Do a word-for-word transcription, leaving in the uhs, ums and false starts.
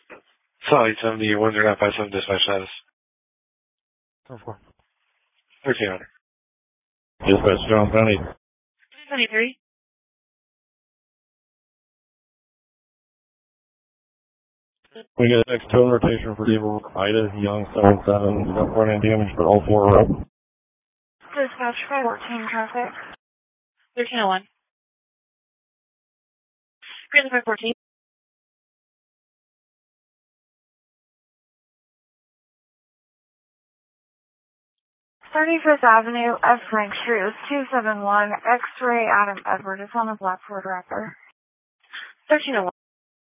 Solid seventy, one zero nine five seven, dispatch status. ten four. thirteen hundred. Dispatch, John County. twenty-three. We get a next tow rotation for Evil Ida Young seven seven. No front end damage, but all four are up. Dispatch fourteen traffic. thirteen oh one. Grand five fourteen. thirty-fifth Avenue, F. Frank Street, two seven one, X-ray Adam Edward is on the Blackford Rapper. thirteen oh one.